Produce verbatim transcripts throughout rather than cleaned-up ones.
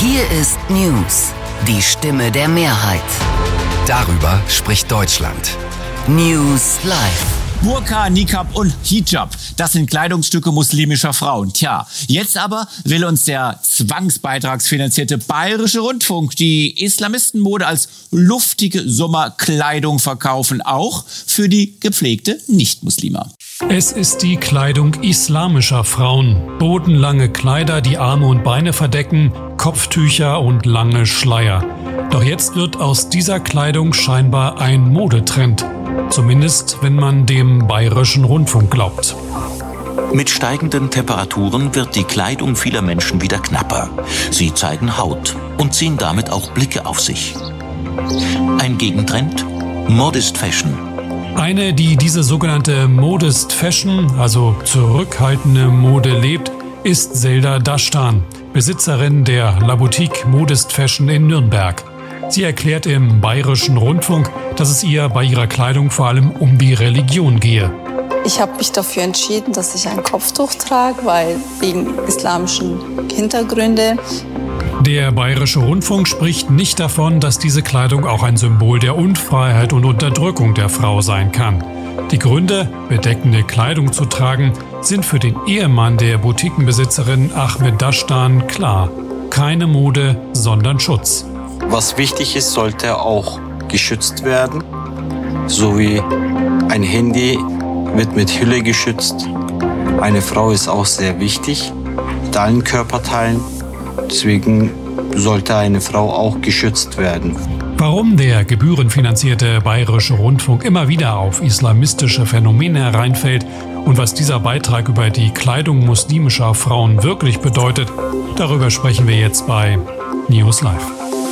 Hier ist News, die Stimme der Mehrheit. Darüber spricht Deutschland. News Live. Burka, Niqab und Hijab, das sind Kleidungsstücke muslimischer Frauen. Tja, jetzt aber will uns der zwangsbeitragsfinanzierte Bayerische Rundfunk die Islamistenmode als luftige Sommerkleidung verkaufen, auch für die gepflegte Nichtmuslima. Es ist die Kleidung islamischer Frauen. Bodenlange Kleider, die Arme und Beine verdecken, Kopftücher und lange Schleier. Doch jetzt wird aus dieser Kleidung scheinbar ein Modetrend. Zumindest, wenn man dem Bayerischen Rundfunk glaubt. Mit steigenden Temperaturen wird die Kleidung vieler Menschen wieder knapper. Sie zeigen Haut und ziehen damit auch Blicke auf sich. Ein Gegentrend? Modest Fashion. Eine, die diese sogenannte Modest Fashion, also zurückhaltende Mode lebt, ist Selda Dastan, Besitzerin der La Boutique Modest Fashion in Nürnberg. Sie erklärt im Bayerischen Rundfunk, dass es ihr bei ihrer Kleidung vor allem um die Religion gehe. Ich habe mich dafür entschieden, dass ich ein Kopftuch trage, weil wegen islamischen Hintergründe. Der Bayerische Rundfunk spricht nicht davon, dass diese Kleidung auch ein Symbol der Unfreiheit und Unterdrückung der Frau sein kann. Die Gründe, bedeckende Kleidung zu tragen, sind für den Ehemann der Boutiquenbesitzerin Ahmed Dastan klar. Keine Mode, sondern Schutz. Was wichtig ist, sollte auch geschützt werden. So wie ein Handy wird mit Hülle geschützt. Eine Frau ist auch sehr wichtig mit allen Körperteilen. Deswegen sollte eine Frau auch geschützt werden. Warum der gebührenfinanzierte Bayerische Rundfunk immer wieder auf islamistische Phänomene hereinfällt und was dieser Beitrag über die Kleidung muslimischer Frauen wirklich bedeutet, darüber sprechen wir jetzt bei News Live.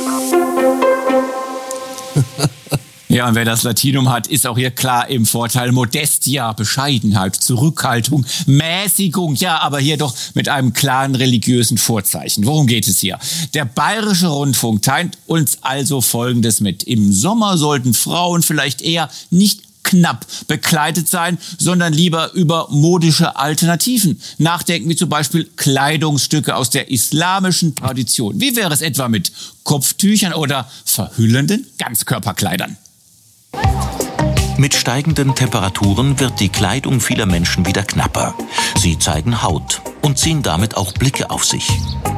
Ja, und wer das Latinum hat, ist auch hier klar im Vorteil. Modestia, Bescheidenheit, Zurückhaltung, Mäßigung. Ja, aber hier doch mit einem klaren religiösen Vorzeichen. Worum geht es hier? Der Bayerische Rundfunk teilt uns also Folgendes mit. Im Sommer sollten Frauen vielleicht eher nicht knapp bekleidet sein, sondern lieber über modische Alternativen nachdenken, wie zum Beispiel Kleidungsstücke aus der islamischen Tradition. Wie wäre es etwa mit Kopftüchern oder verhüllenden Ganzkörperkleidern? Mit steigenden Temperaturen wird die Kleidung vieler Menschen wieder knapper. Sie zeigen Haut und ziehen damit auch Blicke auf sich.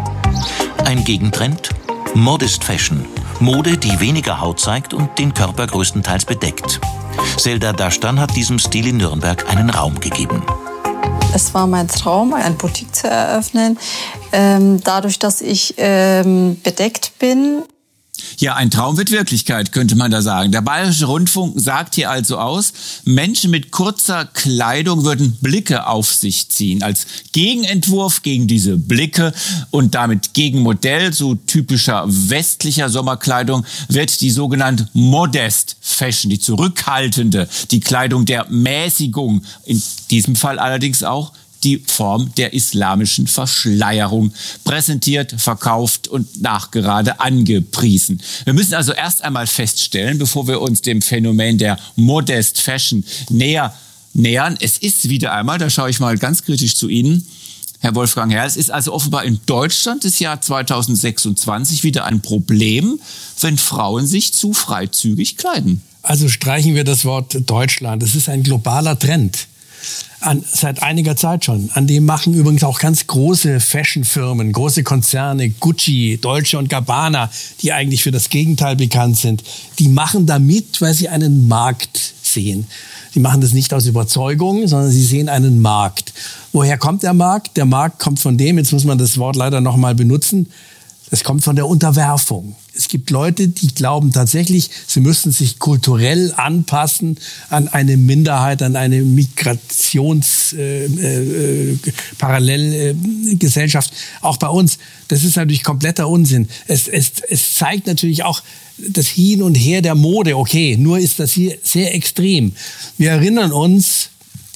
Ein Gegentrend? Modest Fashion. Mode, die weniger Haut zeigt und den Körper größtenteils bedeckt. Selda Dastan hat diesem Stil in Nürnberg einen Raum gegeben. Es war mein Traum, eine Boutique zu eröffnen. Ähm, dadurch, dass ich ähm, bedeckt bin. Ja, ein Traum wird Wirklichkeit, könnte man da sagen. Der Bayerische Rundfunk sagt hier also aus, Menschen mit kurzer Kleidung würden Blicke auf sich ziehen. Als Gegenentwurf gegen diese Blicke und damit Gegenmodell so typischer westlicher Sommerkleidung wird die sogenannte Modest Fashion, die zurückhaltende, die Kleidung der Mäßigung, in diesem Fall allerdings auch die Form der islamischen Verschleierung präsentiert, verkauft und nachgerade angepriesen. Wir müssen also erst einmal feststellen, bevor wir uns dem Phänomen der Modest Fashion näher nähern, es ist wieder einmal, da schaue ich mal ganz kritisch zu Ihnen, Herr Wolfgang Herr, es ist also offenbar in Deutschland des Jahr zweitausendsechsundzwanzig wieder ein Problem, wenn Frauen sich zu freizügig kleiden. Also streichen wir das Wort Deutschland. Es ist ein globaler Trend. An, seit einiger Zeit schon. An dem machen übrigens auch ganz große Fashionfirmen, große Konzerne, Gucci, Dolce und Gabbana, die eigentlich für das Gegenteil bekannt sind. Die machen da mit, weil sie einen Markt sehen. Sie machen das nicht aus Überzeugung, sondern sie sehen einen Markt. Woher kommt der Markt? Der Markt kommt von dem, jetzt muss man das Wort leider noch mal benutzen, es kommt von der Unterwerfung. Es gibt Leute, die glauben tatsächlich, sie müssten sich kulturell anpassen an eine Minderheit, an eine Migrations äh, äh, Parallelgesellschaft. Äh, auch bei uns. Das ist natürlich kompletter Unsinn. Es, es, es zeigt natürlich auch das Hin und Her der Mode. Okay, nur ist das hier sehr extrem. Wir erinnern uns,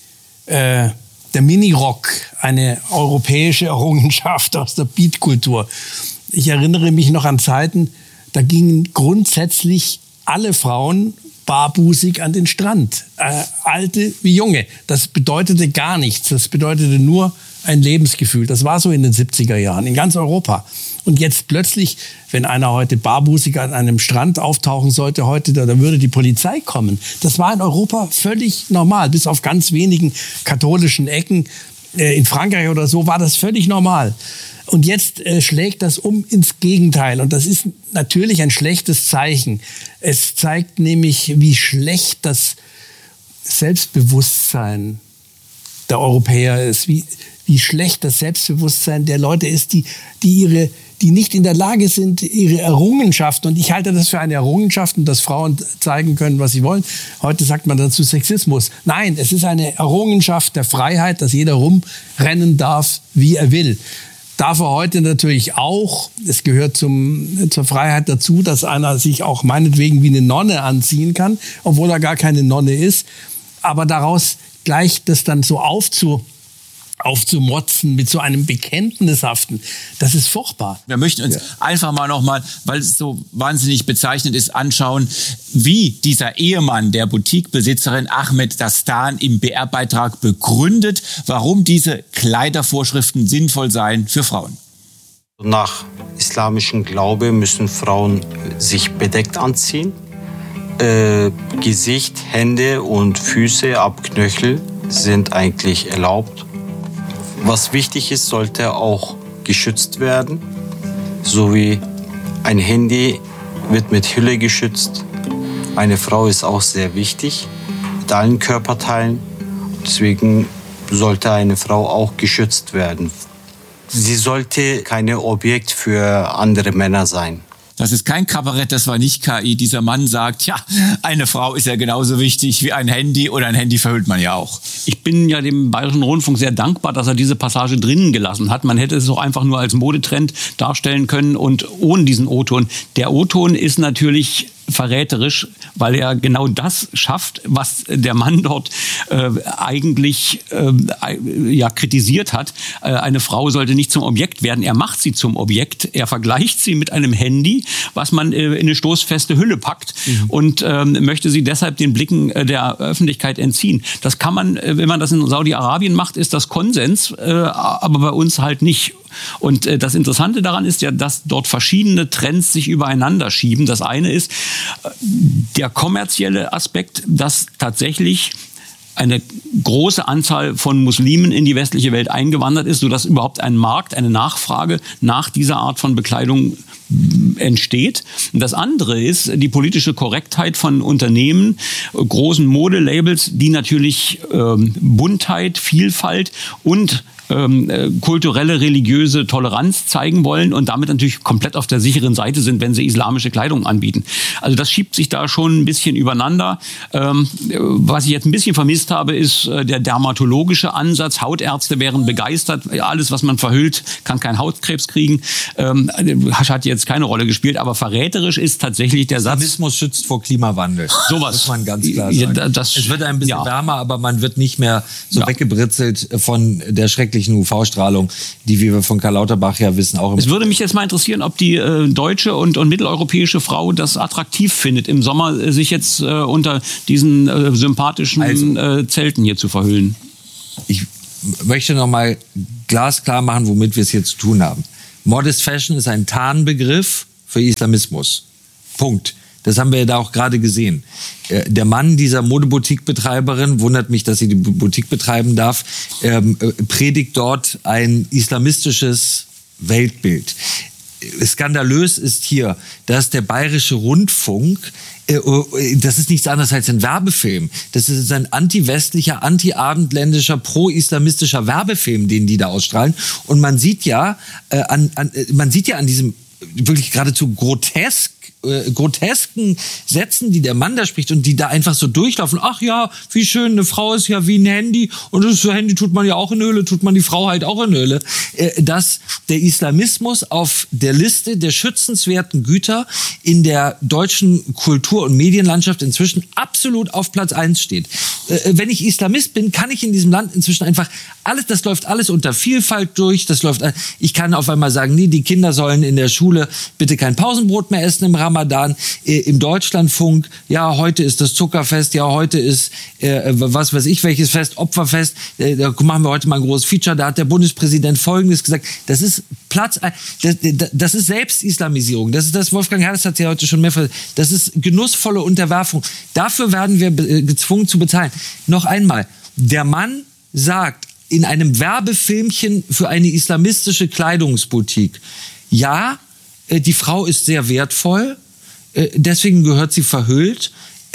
äh, der Minirock, eine europäische Errungenschaft aus der Beatkultur. Ich erinnere mich noch an Zeiten, da gingen grundsätzlich alle Frauen barbusig an den Strand. Äh, alte wie junge. Das bedeutete gar nichts. Das bedeutete nur ein Lebensgefühl. Das war so in den siebziger Jahren in ganz Europa. Und jetzt plötzlich, wenn einer heute barbusig an einem Strand auftauchen sollte, heute, da, da würde die Polizei kommen. Das war in Europa völlig normal, bis auf ganz wenigen katholischen Ecken. In Frankreich oder so war das völlig normal. Und jetzt äh, schlägt das um ins Gegenteil. Und das ist natürlich ein schlechtes Zeichen. Es zeigt nämlich, wie schlecht das Selbstbewusstsein der Europäer ist, wie, wie schlecht das Selbstbewusstsein der Leute ist, die, die, ihre, die nicht in der Lage sind, ihre Errungenschaften, und ich halte das für eine Errungenschaft, dass Frauen zeigen können, was sie wollen. Heute sagt man dazu Sexismus. Nein, es ist eine Errungenschaft der Freiheit, dass jeder rumrennen darf, wie er will. Darf er heute natürlich auch, es gehört zum, zur Freiheit dazu, dass einer sich auch meinetwegen wie eine Nonne anziehen kann, obwohl er gar keine Nonne ist. Aber daraus gleich das dann so aufzu, aufzumotzen mit so einem Bekenntnishaften, das ist furchtbar. Wir möchten uns ja. einfach mal nochmal, weil es so wahnsinnig bezeichnend ist, anschauen, wie dieser Ehemann der Boutiquebesitzerin Ahmed Dastan im B R-Beitrag begründet, warum diese Kleidervorschriften sinnvoll seien für Frauen. Nach islamischem Glaube müssen Frauen sich bedeckt anziehen. Äh, Gesicht, Hände und Füße ab Knöchel sind eigentlich erlaubt. Was wichtig ist, sollte auch geschützt werden. So wie ein Handy wird mit Hülle geschützt. Eine Frau ist auch sehr wichtig mit allen Körperteilen. Deswegen sollte eine Frau auch geschützt werden. Sie sollte kein Objekt für andere Männer sein. Das ist kein Kabarett, das war nicht K I. Dieser Mann sagt, ja, eine Frau ist ja genauso wichtig wie ein Handy, oder ein Handy verhüllt man ja auch. Ich bin ja dem Bayerischen Rundfunk sehr dankbar, dass er diese Passage drinnen gelassen hat. Man hätte es auch einfach nur als Modetrend darstellen können und ohne diesen O-Ton. Der O-Ton ist natürlich verräterisch, weil er genau das schafft, was der Mann dort äh, eigentlich äh, ja, kritisiert hat. Äh, eine Frau sollte nicht zum Objekt werden. Er macht sie zum Objekt. Er vergleicht sie mit einem Handy, was man äh, in eine stoßfeste Hülle packt, mhm. und ähm, möchte sie deshalb den Blicken äh, der Öffentlichkeit entziehen. Das kann man, äh, wenn man das in Saudi-Arabien macht, ist das Konsens, äh, aber bei uns halt nicht. Und äh, das Interessante daran ist ja, dass dort verschiedene Trends sich übereinander schieben. Das eine ist äh, der kommerzielle Aspekt, dass tatsächlich eine große Anzahl von Muslimen in die westliche Welt eingewandert ist, sodass überhaupt ein Markt, eine Nachfrage nach dieser Art von Bekleidung entsteht. Das andere ist die politische Korrektheit von Unternehmen, großen Modelabels, die natürlich ähm, Buntheit, Vielfalt und ähm, äh, kulturelle, religiöse Toleranz zeigen wollen und damit natürlich komplett auf der sicheren Seite sind, wenn sie islamische Kleidung anbieten. Also das schiebt sich da schon ein bisschen übereinander. Ähm, was ich jetzt ein bisschen vermisst habe, ist äh, der dermatologische Ansatz. Hautärzte wären begeistert. Alles, was man verhüllt, kann keinen Hautkrebs kriegen. Ähm, hat jetzt keine Rolle gespielt, aber verräterisch ist tatsächlich der Satz. Islamismus schützt vor Klimawandel. Sowas. Muss man ganz klar sagen. Ja, das, es wird ein bisschen ja. wärmer, aber man wird nicht mehr so ja. weggebritzelt von der schrecklichen U V-Strahlung, die, wie wir von Karl Lauterbach ja wissen, auch im Es würde mich jetzt mal interessieren, ob die äh, deutsche und, und mitteleuropäische Frau das attraktiv findet, im Sommer äh, sich jetzt äh, unter diesen äh, sympathischen also, äh, Zelten hier zu verhüllen. Ich möchte noch mal glasklar machen, womit wir es hier zu tun haben. Modest Fashion ist ein Tarnbegriff für Islamismus. Punkt. Das haben wir ja da auch gerade gesehen. Der Mann dieser Modeboutique-Betreiberin, wundert mich, dass sie die Boutique betreiben darf, ähm, predigt dort ein islamistisches Weltbild. Skandalös ist hier, dass der Bayerische Rundfunk, äh, das ist nichts anderes als ein Werbefilm. Das ist ein anti-westlicher, anti-abendländischer, pro-islamistischer Werbefilm, den die da ausstrahlen. Und man sieht ja, äh, an, an, man sieht ja an diesem wirklich geradezu grotesk Äh, grotesken Sätzen, die der Mann da spricht und die da einfach so durchlaufen. Ach ja, wie schön, eine Frau ist ja wie ein Handy und das Handy tut man ja auch in Höhle, tut man die Frau halt auch in Höhle. Äh, dass der Islamismus auf der Liste der schützenswerten Güter in der deutschen Kultur- und Medienlandschaft inzwischen absolut auf Platz eins steht. Äh, wenn ich Islamist bin, kann ich in diesem Land inzwischen einfach alles, das läuft alles unter Vielfalt durch, das läuft, ich kann auf einmal sagen, nee, die Kinder sollen in der Schule bitte kein Pausenbrot mehr essen im Ramadan äh, im Deutschlandfunk, ja, heute ist das Zuckerfest, ja, heute ist, äh, was weiß ich, welches Fest, Opferfest, äh, da machen wir heute mal ein großes Feature, da hat der Bundespräsident Folgendes gesagt, das ist Platz, das, das ist Selbstislamisierung, das ist das, Wolfgang Herres hat ja heute schon mehrfach, das ist genussvolle Unterwerfung, dafür werden wir gezwungen zu bezahlen. Noch einmal, der Mann sagt in einem Werbefilmchen für eine islamistische Kleidungsboutique, ja, die Frau ist sehr wertvoll, deswegen gehört sie verhüllt,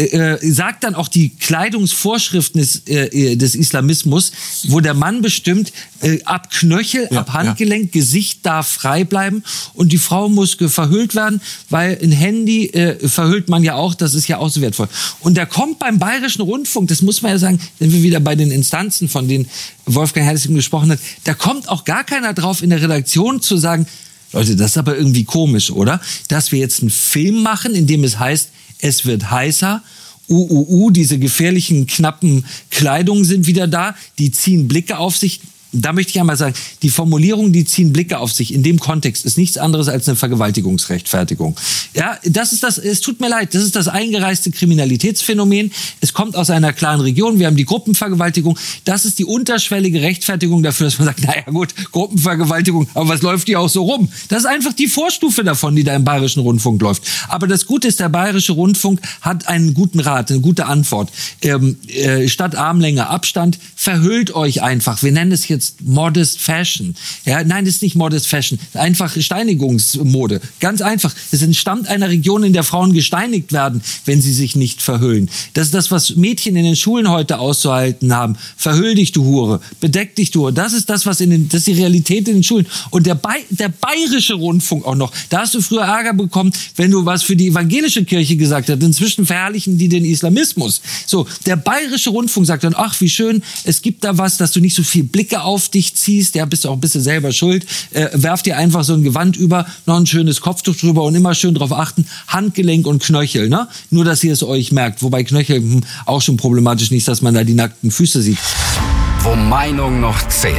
sagt dann auch die Kleidungsvorschriften des, äh, des Islamismus, wo der Mann bestimmt, äh, ab Knöchel, ja, ab Handgelenk, ja. Gesicht darf frei bleiben und die Frau muss verhüllt werden, weil ein Handy äh, verhüllt man ja auch, das ist ja auch so wertvoll. Und da kommt beim Bayerischen Rundfunk, das muss man ja sagen, wenn wir wieder bei den Instanzen, von denen Wolfgang Herres gesprochen hat, da kommt auch gar keiner drauf in der Redaktion zu sagen, Leute, das ist aber irgendwie komisch, oder? Dass wir jetzt einen Film machen, in dem es heißt, es wird heißer, uh, uh, uh, diese gefährlichen, knappen Kleidungen sind wieder da, die ziehen Blicke auf sich. Da möchte ich einmal sagen, die Formulierung, die ziehen Blicke auf sich, in dem Kontext ist nichts anderes als eine Vergewaltigungsrechtfertigung. Ja, das ist das, es tut mir leid, das ist das eingereiste Kriminalitätsphänomen. Es kommt aus einer klaren Region, wir haben die Gruppenvergewaltigung. Das ist die unterschwellige Rechtfertigung dafür, dass man sagt, naja gut, Gruppenvergewaltigung, aber was läuft die auch so rum? Das ist einfach die Vorstufe davon, die da im Bayerischen Rundfunk läuft. Aber das Gute ist, der Bayerische Rundfunk hat einen guten Rat, eine gute Antwort. Ähm, äh, statt Armlänge Abstand, verhüllt euch einfach. Wir nennen es jetzt Modest Fashion. Ja, nein, das ist nicht Modest Fashion. Einfach Steinigungsmode. Ganz einfach. Es entstammt einer Region, in der Frauen gesteinigt werden, wenn sie sich nicht verhüllen. Das ist das, was Mädchen in den Schulen heute auszuhalten haben. Verhüll dich, du Hure. Bedeck dich, du Hure. Das ist das, was in den, das ist die Realität in den Schulen. Und der, Bay, der Bayerische Rundfunk auch noch. Da hast du früher Ärger bekommen, wenn du was für die evangelische Kirche gesagt hast. Inzwischen verherrlichen die den Islamismus. So, der Bayerische Rundfunk sagt dann, ach, wie schön, es gibt da was, dass du nicht so viel Blicke auf auf dich ziehst, ja, bist du auch ein bisschen selber schuld, äh, werf dir einfach so ein Gewand über, noch ein schönes Kopftuch drüber und immer schön drauf achten, Handgelenk und Knöchel, ne? Nur, dass ihr es euch merkt, wobei Knöchel hm, auch schon problematisch nicht, dass man da die nackten Füße sieht. Wo Meinung noch zählt.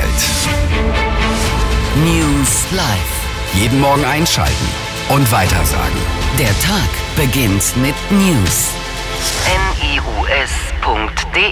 News Live. Jeden Morgen einschalten und weitersagen. Der Tag beginnt mit News. N I U S punkt D E